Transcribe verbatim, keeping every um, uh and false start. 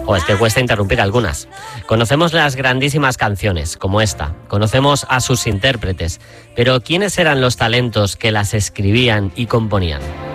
O es que cuesta interrumpir algunas. Conocemos las grandísimas canciones, como esta. Conocemos a sus intérpretes. Pero ¿quiénes eran los talentos que las escribían y componían?